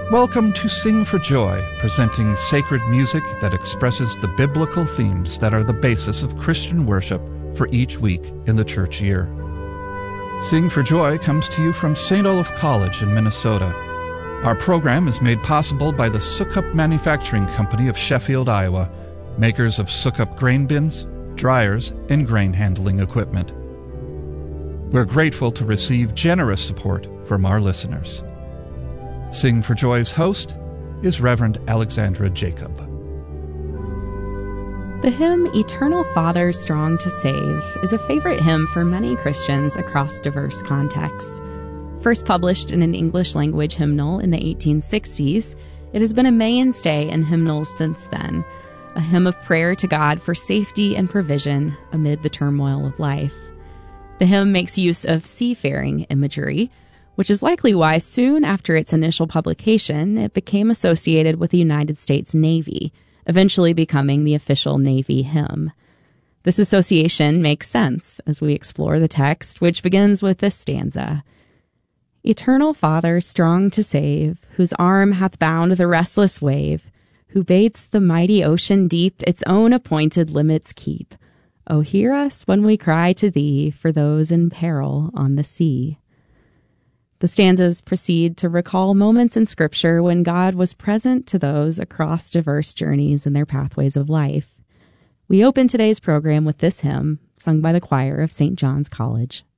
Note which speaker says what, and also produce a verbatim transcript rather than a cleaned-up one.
Speaker 1: Welcome to Sing for Joy, presenting sacred music that expresses the biblical themes that are the basis of Christian worship for each week in the church year. Sing for Joy comes to you from Saint Olaf College in Minnesota. Our program is made possible by the Sukup Manufacturing Company of Sheffield, Iowa, makers of Sukup grain bins, dryers, and grain handling equipment. We're grateful to receive generous support from our listeners. Sing for Joy's host is Reverend Alexandra Jacob.
Speaker 2: The hymn Eternal Father Strong to Save is a favorite hymn for many Christians across diverse contexts. First published in an English-language hymnal in the eighteen sixties, it has been a mainstay in hymnals since then, a hymn of prayer to God for safety and provision amid the turmoil of life. The hymn makes use of seafaring imagery, which is likely why soon after its initial publication, it became associated with the United States Navy, eventually becoming the official Navy hymn. This association makes sense as we explore the text, which begins with this stanza. Eternal Father, strong to save, whose arm hath bound the restless wave, who bates the mighty ocean deep its own appointed limits keep. O hear us when we cry to thee for those in peril on the sea. The stanzas proceed to recall moments in Scripture when God was present to those across diverse journeys in their pathways of life. We open today's program with this hymn, sung by the choir of Saint John's College.